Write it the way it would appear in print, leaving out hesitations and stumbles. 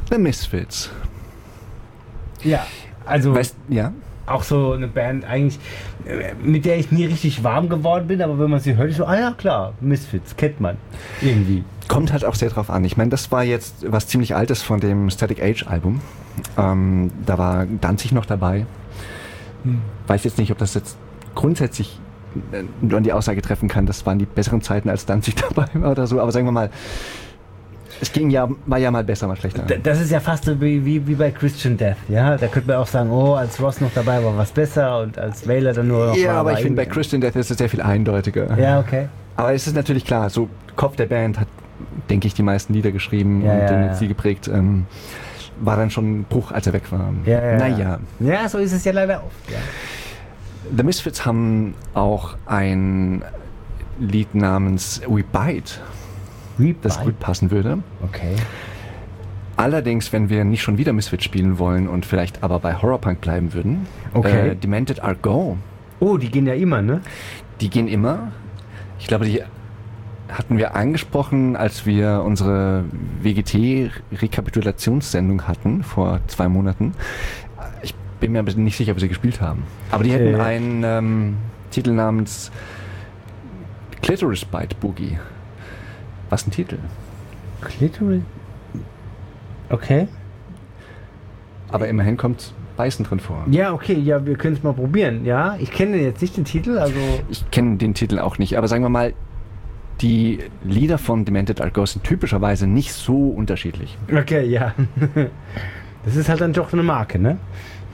The Misfits. Ja, also Ja? auch so eine Band eigentlich, mit der ich nie richtig warm geworden bin, aber wenn man sie hört, ist so, ja klar, Misfits, kennt man irgendwie. Kommt halt auch sehr drauf an. Ich meine, das war jetzt was ziemlich Altes von dem Static Age Album. Da war Danzig noch dabei. Weiß jetzt nicht, ob das jetzt grundsätzlich an die Aussage treffen kann, das waren die besseren Zeiten, als Danzig dabei war oder so, aber sagen wir mal, es war ja mal besser, mal schlechter. Das ist ja fast so wie bei Christian Death, ja? Da könnte man auch sagen, als Ross noch dabei war, was besser und als Vader dann nur noch Ja, war, aber ich finde, bei Christian Death ist es sehr viel eindeutiger. Ja, okay. Aber es ist natürlich klar, so Kopf der Band hat, denke ich, die meisten Lieder geschrieben und den Stil geprägt. War dann schon ein Bruch, als er weg war. Naja. Ja, so ist es ja leider oft, ja. The Misfits haben auch ein Lied namens We Bite, das gut passen würde. Okay. Allerdings, wenn wir nicht schon wieder Misfits spielen wollen und vielleicht aber bei Horrorpunk bleiben würden, Demented Are Go. Oh, die gehen ja immer, ne? Die gehen immer. Ich glaube, die hatten wir angesprochen, als wir unsere WGT-Rekapitulationssendung hatten, vor 2 Monaten. Ich bin mir nicht sicher, ob sie gespielt haben. Aber die hätten einen Titel namens Clitoris Bite Boogie. Was ein Titel. Clitoris? Okay. Aber immerhin kommt Beißen drin vor. Ja, okay, ja, wir können es mal probieren, ja. Ich kenne jetzt nicht den Titel, also... Ich kenne den Titel auch nicht, aber sagen wir mal, die Lieder von Demented Are Go sind typischerweise nicht so unterschiedlich. Okay, ja. Das ist halt dann doch eine Marke, ne?